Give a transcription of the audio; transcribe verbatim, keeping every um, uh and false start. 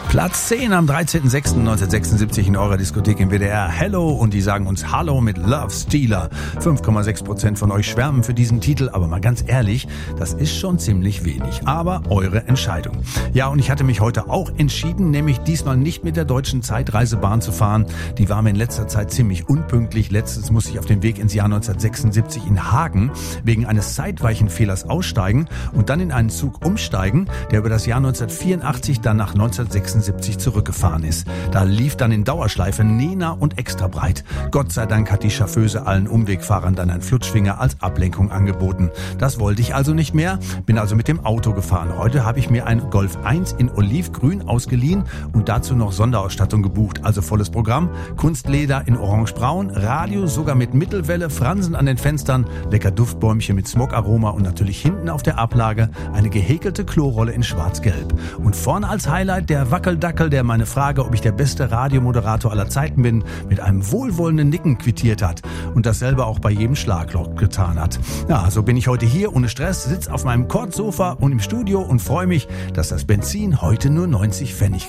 Platz zehn am dreizehnten sechsten neunzehnhundertsechsundsiebzig in eurer Diskothek im W D R. Hello, und die sagen uns Hallo mit Love Stealer. fünf Komma sechs Prozent von euch schwärmen für diesen Titel, aber mal ganz ehrlich, das ist schon ziemlich wenig. Aber eure Entscheidung. Ja, und ich hatte mich heute auch entschieden, nämlich diesmal nicht mit der Deutschen Zeitreisebahn zu fahren. Die war mir in letzter Zeit ziemlich unpünktlich. Letztens musste ich auf dem Weg ins Jahr neunzehnhundertsechsundsiebzig in Hagen wegen eines Zeitweichenfehlers aussteigen und dann in einen Zug umsteigen, der über das Jahr neunzehnhundertvierundachtzig dann nach neunzehnhundertsechsundsiebzig zurückgefahren ist. Da lief dann in Dauerschleife Nena und extra breit. Gott sei Dank hat die Chauffeuse allen Umwegfahrern dann einen Flutschfinger als Ablenkung angeboten. Das wollte ich also nicht mehr, bin also mit dem Auto gefahren. Heute habe ich mir ein Golf eins in Olivgrün ausgeliehen und dazu noch Sonderausstattung gebucht. Also volles Programm, Kunstleder in Orangebraun, Radio sogar mit Mittelwelle, Fransen an den Fenstern, lecker Duftbäumchen mit Smokaroma und natürlich hinten auf der Ablage eine gehäkelte Klorolle in schwarz-gelb. Und vorne als Highlight der Wackeldackel, der meine Frage, ob ich der beste Radiomoderator aller Zeiten bin, mit einem wohlwollenden Nicken quittiert hat und dasselbe auch bei jedem Schlagloch getan hat. Ja, so bin ich heute hier ohne Stress, sitze auf meinem Kordsofa und im Studio und freue mich, dass das Benzin heute nur neunzig Pfennig